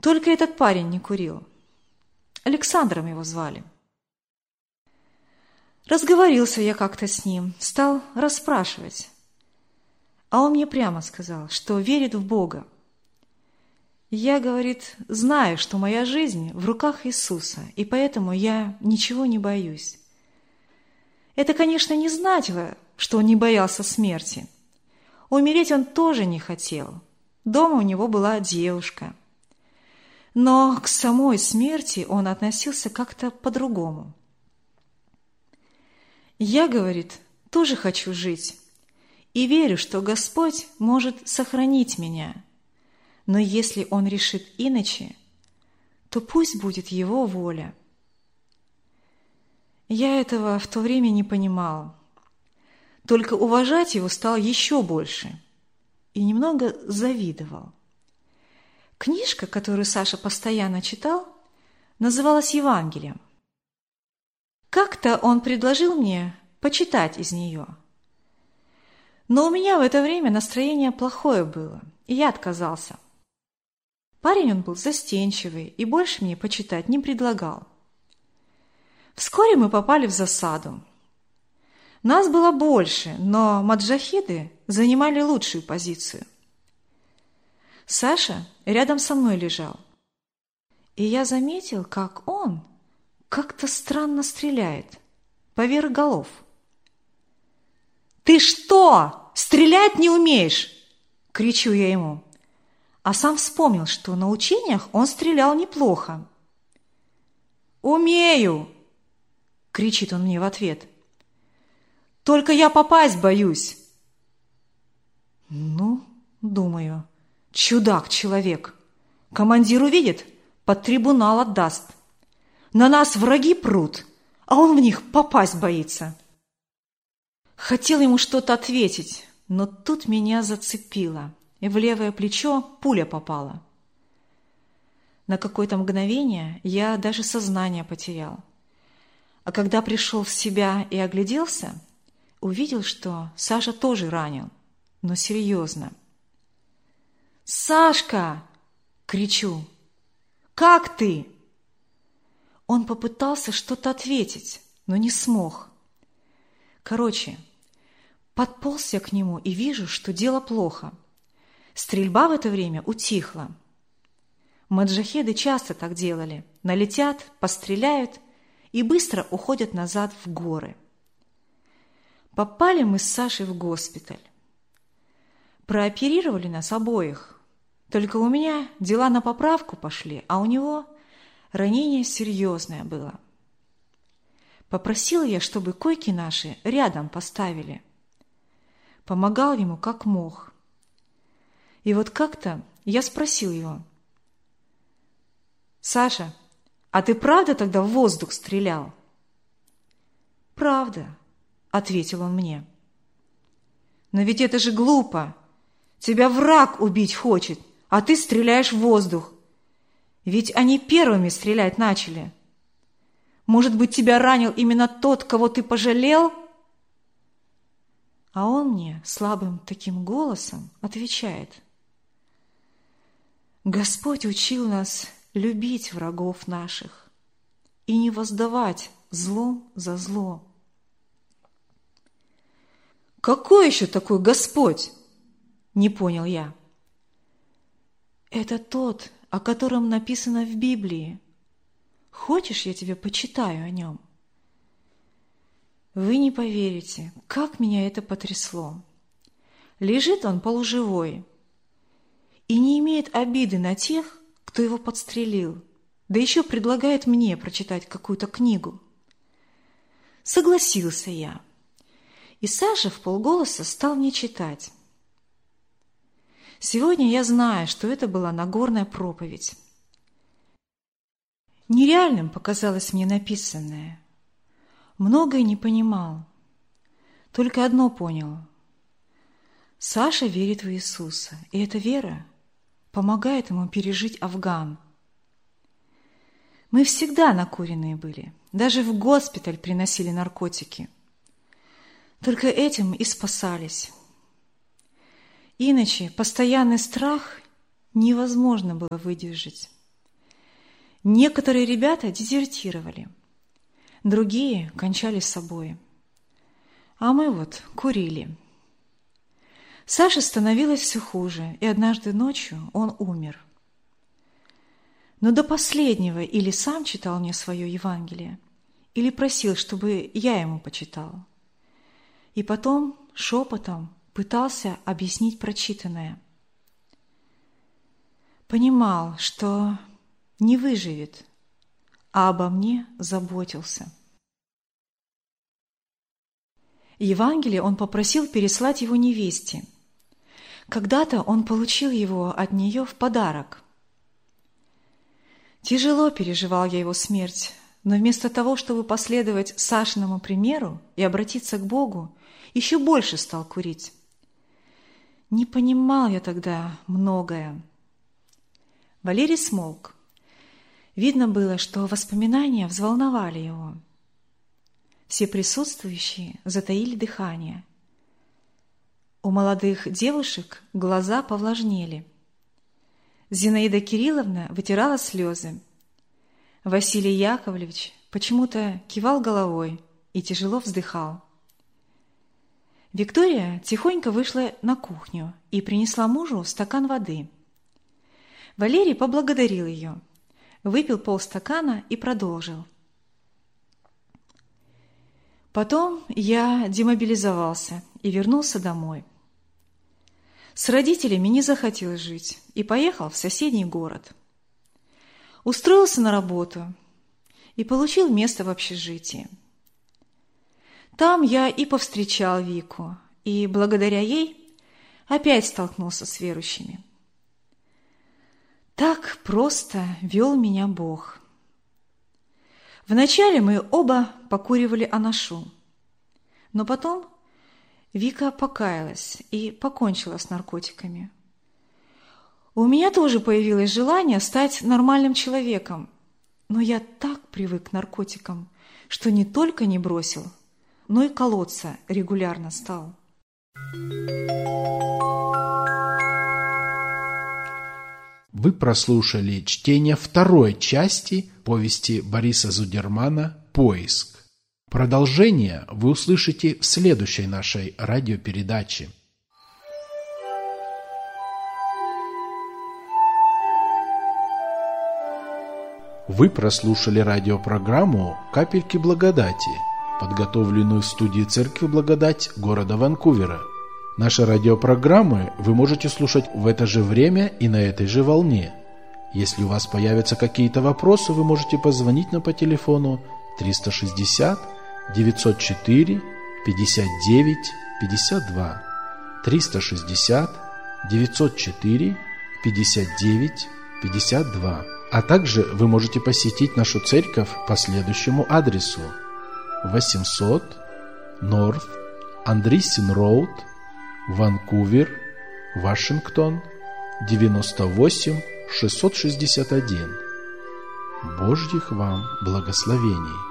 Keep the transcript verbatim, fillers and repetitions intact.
Только этот парень не курил. Александром его звали. Разговорился я как-то с ним, стал расспрашивать. А он мне прямо сказал, что верит в Бога. Я, говорит, знаю, что моя жизнь в руках Иисуса, и поэтому я ничего не боюсь. Это, конечно, не значило, что он не боялся смерти. Умереть он тоже не хотел. Дома у него была девушка. Но к самой смерти он относился как-то по-другому. Я, говорит, тоже хочу жить и верю, что Господь может сохранить меня. Но если Он решит иначе, то пусть будет Его воля. Я этого в то время не понимал, только уважать его стал еще больше и немного завидовал. Книжка, которую Саша постоянно читал, называлась «Евангелием». Как-то он предложил мне почитать из нее. Но у меня в это время настроение плохое было, и я отказался. Парень он был застенчивый и больше мне почитать не предлагал. Вскоре мы попали в засаду. Нас было больше, но маджахиды занимали лучшую позицию. Саша рядом со мной лежал, и я заметил, как он как-то странно стреляет поверх голов. «Ты что, стрелять не умеешь?» – кричу я ему, а сам вспомнил, что на учениях он стрелял неплохо. «Умею!» – кричит он мне в ответ. «Только я попасть боюсь!» Ну, думаю, чудак-человек. Командир увидит, под трибунал отдаст. На нас враги прут, а он в них попасть боится. Хотел ему что-то ответить, но тут меня зацепило, и в левое плечо пуля попала. На какое-то мгновение я даже сознание потерял. А когда пришел в себя и огляделся, увидел, что Саша тоже ранен, но серьезно. «Сашка!» – кричу. «Как ты?» Он попытался что-то ответить, но не смог. Короче, подполз я к нему и вижу, что дело плохо. Стрельба в это время утихла. Маджахеды часто так делали. Налетят, постреляют и быстро уходят назад в горы. Попали мы с Сашей в госпиталь. Прооперировали нас обоих. Только у меня дела на поправку пошли, а у него ранение серьезное было. Попросил я, чтобы койки наши рядом поставили. Помогал ему как мог. И вот как-то я спросил его: «Саша, а ты правда тогда в воздух стрелял?» «Правда», — ответил он мне. «Но ведь это же глупо. Тебя враг убить хочет, а ты стреляешь в воздух. Ведь они первыми стрелять начали. Может быть, тебя ранил именно тот, кого ты пожалел?» А он мне слабым таким голосом отвечает: «Господь учил нас любить врагов наших и не воздавать злом за зло». «Какой еще такой Господь?» – не понял я. «Это тот, о котором написано в Библии. Хочешь, я тебе почитаю о нем?» Вы не поверите, как меня это потрясло. Лежит он полуживой и не имеет обиды на тех, кто его подстрелил, да еще предлагает мне прочитать какую-то книгу. Согласился я, и Саша вполголоса стал мне читать. Сегодня я знаю, что это была Нагорная проповедь. Нереальным показалось мне написанное. Многое не понимал. Только одно понял. Саша верит в Иисуса, и эта вера помогает ему пережить Афган. Мы всегда накуренные были, даже в госпиталь приносили наркотики. Только этим и спасались. Иначе постоянный страх невозможно было выдержать. Некоторые ребята дезертировали, другие кончали с собой, а мы вот курили. Саше становилось все хуже, и однажды ночью он умер. Но до последнего или сам читал мне свое Евангелие, или просил, чтобы я ему почитал. И потом шепотом пытался объяснить прочитанное. Понимал, что не выживет, а обо мне заботился. Евангелие он попросил переслать его невесте. Когда-то он получил его от нее в подарок. Тяжело переживал я его смерть, но вместо того, чтобы последовать Сашиному примеру и обратиться к Богу, еще больше стал курить. Не понимал я тогда многое. Валерий смолк. Видно было, что воспоминания взволновали его. Все присутствующие затаили дыхание. У молодых девушек глаза повлажнели. Зинаида Кирилловна вытирала слезы. Василий Яковлевич почему-то кивал головой и тяжело вздыхал. Виктория тихонько вышла на кухню и принесла мужу стакан воды. Валерий поблагодарил ее, выпил полстакана и продолжил. Потом я демобилизовался и вернулся домой. С родителями не захотелось жить и поехал в соседний город. Устроился на работу и получил место в общежитии. Там я и повстречал Вику, и благодаря ей опять столкнулся с верующими. Так просто вел меня Бог. Вначале мы оба покуривали анашу, но потом Вика покаялась и покончила с наркотиками. У меня тоже появилось желание стать нормальным человеком, но я так привык к наркотикам, что не только не бросил, но и колоться регулярно стал. Вы прослушали чтение второй части повести Бориса Зудермана «Поиск». Продолжение вы услышите в следующей нашей радиопередаче. Вы прослушали радиопрограмму «Капельки благодати», подготовленную в студии Церкви Благодать города Ванкувера. Наши радиопрограммы вы можете слушать в это же время и на этой же волне. Если у вас появятся какие-то вопросы, вы можете позвонить нам по телефону триста шестьдесят девятьсот четыре пятьдесят девять пятьдесят два, триста шестьдесят девятьсот четыре пятьдесят девять пятьдесят два. А также вы можете посетить нашу церковь по следующему адресу: восемьсот North Andreessen Road, Ванкувер, Вашингтон, девяносто восемь шестьсот шестьдесят один. Божьих вам благословений!